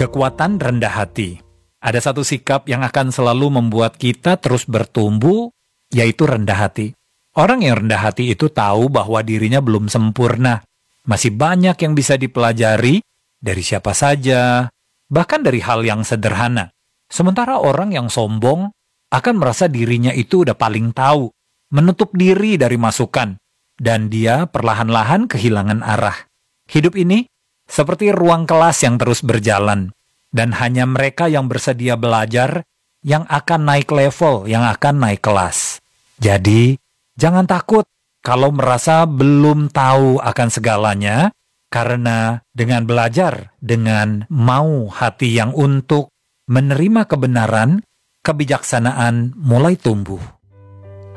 Kekuatan rendah hati. Ada satu sikap yang akan selalu membuat kita terus bertumbuh, yaitu rendah hati. Orang yang rendah hati itu tahu bahwa dirinya belum sempurna. Masih banyak yang bisa dipelajari dari siapa saja, bahkan dari hal yang sederhana. Sementara orang yang sombong akan merasa dirinya itu udah paling tahu, menutup diri dari masukan, dan dia perlahan-lahan kehilangan arah. Hidup ini seperti ruang kelas yang terus berjalan, dan hanya mereka yang bersedia belajar yang akan naik level, yang akan naik kelas. Jadi, jangan takut kalau merasa belum tahu akan segalanya, karena dengan belajar, dengan mau hati yang untuk menerima kebenaran, kebijaksanaan mulai tumbuh.